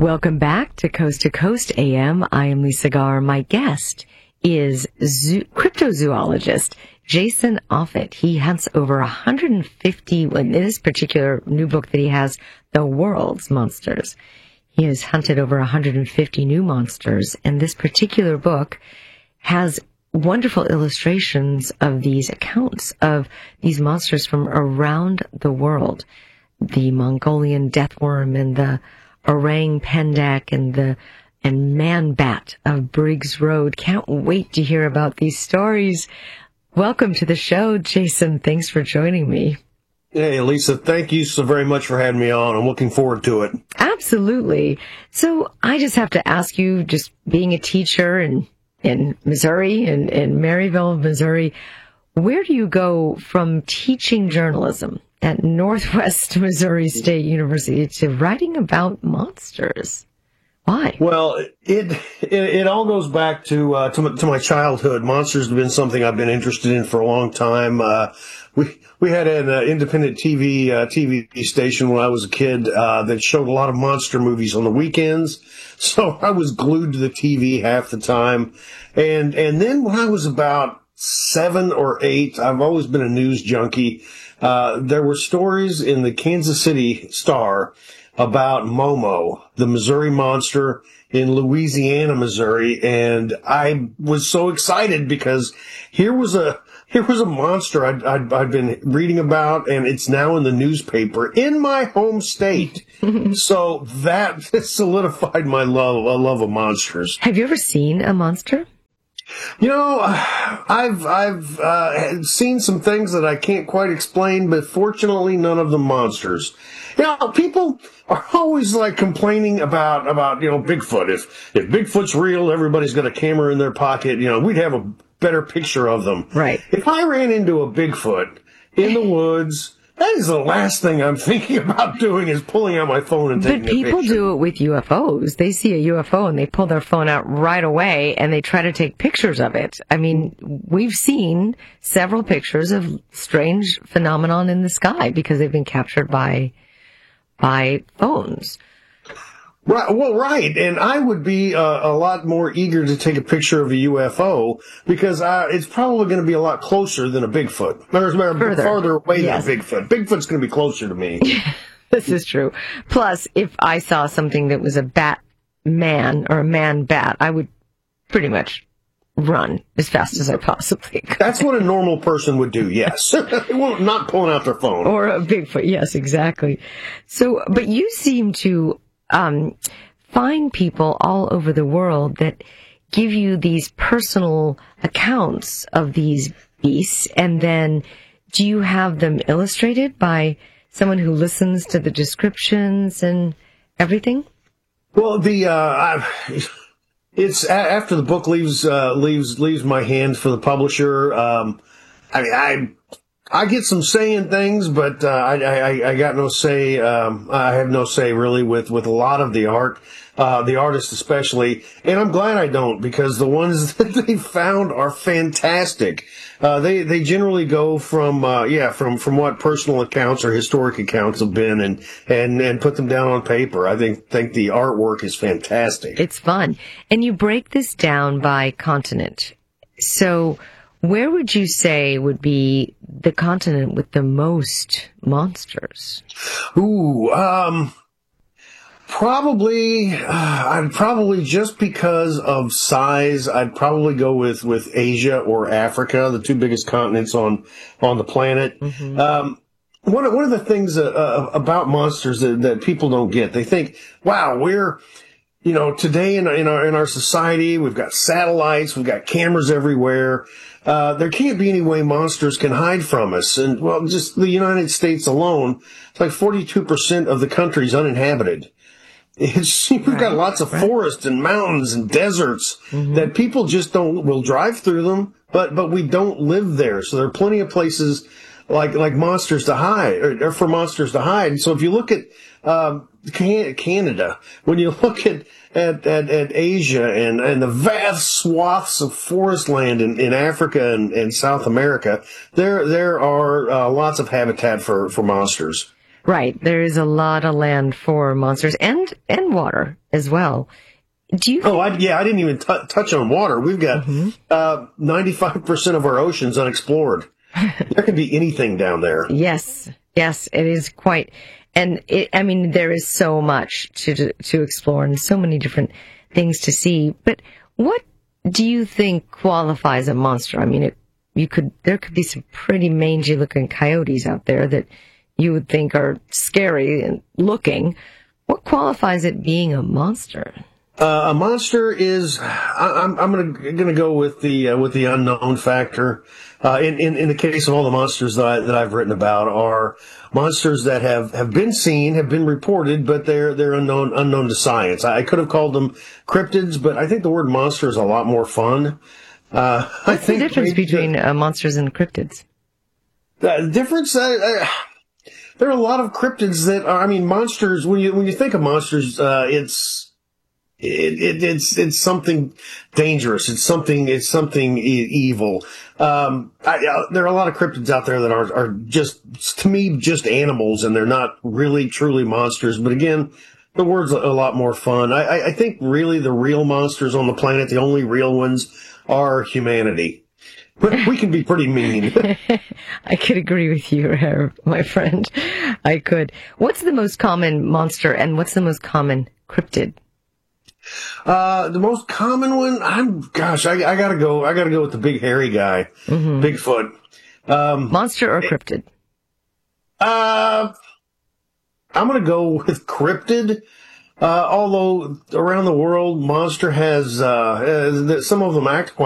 Welcome back to Coast AM. I am Lisa Garr. My guest is cryptozoologist Jason Offutt. He hunts over 150, in this particular new book that he has, The World's Monsters. He has hunted over 150 new monsters, and this particular book has wonderful illustrations of these accounts of these monsters from around the world. The Mongolian deathworm and the orang pendak and man bat of Briggs Road. Can't wait to hear about these stories. Welcome to the show, Jason. Thanks for joining me. Hey, Lisa, thank you so very much for having me on. I'm looking forward to it. Absolutely. So I just have to ask you, just being a teacher in Missouri, in Maryville, Missouri, where do you go from teaching journalism at Northwest Missouri State University to writing about monsters? Why? Well, it all goes back to my childhood. Monsters have been something I've been interested in for a long time. We had an independent TV station when I was a kid that showed a lot of monster movies on the weekends. So I was glued to the TV half the time. And then when I was about 7 or 8, I've always been a news junkie. There were stories in the Kansas City Star about Momo, the Missouri monster in Louisiana, Missouri, and I was so excited because here was a monster I'd been reading about, and it's now in the newspaper in my home state. So that solidified my love of monsters. Have you ever seen a monster? You know, I've seen some things that I can't quite explain, but fortunately, none of them monsters. You know, people are always like complaining about Bigfoot. If Bigfoot's real, everybody's got a camera in their pocket. You know, we'd have a better picture of them. Right. If I ran into a Bigfoot in the woods, that is the last thing I'm thinking about doing is pulling out my phone and taking a picture. But people do it with UFOs. They see a UFO and they pull their phone out right away and they try to take pictures of it. I mean, we've seen several pictures of strange phenomenon in the sky because they've been captured by phones. Right. Well, right. And I would be a lot more eager to take a picture of a UFO because it's probably going to be a lot closer than a Bigfoot. Farther away than a Bigfoot. Bigfoot's going to be closer to me. This is true. Plus, if I saw something that was a bat man or a man bat, I would pretty much run as fast as I possibly could. That's what a normal person would do, yes. Not pulling out their phone. Or a Bigfoot, yes, exactly. So, but you seem to find people all over the world that give you these personal accounts of these beasts, and then do you have them illustrated by someone who listens to the descriptions and everything? Well, it's after the book leaves my hands for the publisher. I get some say in things, but I got no say. I have no say really with a lot of the art, the artists especially. And I'm glad I don't, because the ones that they found are fantastic. They generally go from what personal accounts or historic accounts have been and put them down on paper. I think the artwork is fantastic. It's fun. And you break this down by continent. So where would you say would be the continent with the most monsters? Ooh, I'd probably, just because of size, I'd probably go with Asia or Africa, the two biggest continents on the planet. Mm-hmm. One of the things about monsters that people don't get, they think, wow, we're, today in our society, we've got satellites, we've got cameras everywhere. There can't be any way monsters can hide from us. And, well, just the United States alone, it's like 42% of the country's uninhabited. We've got lots of forests and mountains and deserts that people just will drive through them, but we don't live there. So there are plenty of places like monsters to hide, or for monsters to hide. And so if you look at Canada, when you look at Asia and the vast swaths of forest land in Africa and South America, there are lots of habitat for monsters. Right. There is a lot of land for monsters and water as well. Do you? I didn't even touch on water. We've got 95% of our oceans unexplored. There could be anything down there. Yes, it is quite. And there is so much to explore and so many different things to see. But what do you think qualifies a monster? I mean, there could be some pretty mangy looking coyotes out there that you would think are scary and looking. What qualifies it being a monster? A monster is, I'm gonna go with the unknown factor. In the case of all the monsters that I've written about are monsters that have been seen, have been reported, but they're unknown to science. I could have called them cryptids, but I think the word monster is a lot more fun. What's the difference between monsters and cryptids? The difference, there are a lot of cryptids that are, monsters. When you think of monsters, it's something dangerous. It's something evil. There are a lot of cryptids out there that are just, to me, just animals, and they're not really truly monsters. But again, the word's a lot more fun. I think really the real monsters on the planet, the only real ones, are humanity. But we can be pretty mean. I could agree with you, my friend. I could. What's the most common monster and what's the most common cryptid? The most common one, I gotta go with the big hairy guy, Bigfoot. Monster or cryptid? I'm gonna go with cryptid. Although around the world, monster has some of them act quite